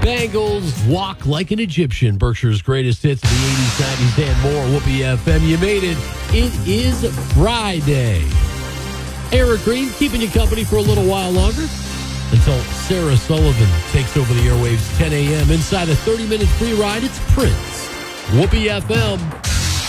Bangles, Walk Like an Egyptian, Berkshire's greatest hits of the 80s, 90s, and more. Whoopee FM, you made it. It is Friday. Eric Green keeping you company for a little while longer until Sarah Sullivan takes over the airwaves 10 a.m. Inside a 30-minute free ride, it's Prince. Whoopee FM.